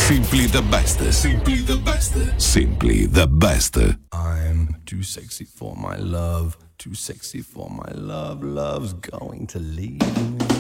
Simply the best. Simply the best. Simply the best. I'm too sexy for my love. Too sexy for my love. Love's going to leave me.